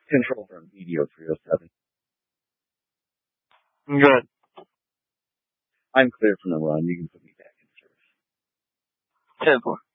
Control from BDO 307. Good. I'm clear from the run. You can put me back in service. 10-4.